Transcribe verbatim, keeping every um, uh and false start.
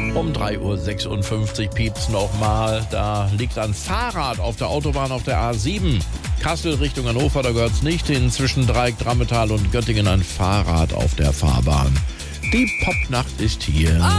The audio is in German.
Um drei Uhr sechsundfünfzig piept's nochmal. Da liegt ein Fahrrad auf der Autobahn auf der A sieben. Kassel Richtung Hannover, da gehört's nicht hin. Zwischen Dreieck, Drammetal und Göttingen ein Fahrrad auf der Fahrbahn. Die Popnacht ist hier.